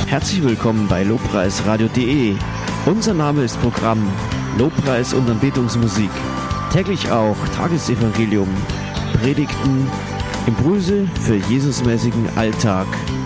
Herzlich willkommen bei lobpreisradio.de. Unser Name ist Programm Lobpreis und Anbetungsmusik. Täglich auch Tagesevangelium, Predigten, Impulse für Jesusmäßigen Alltag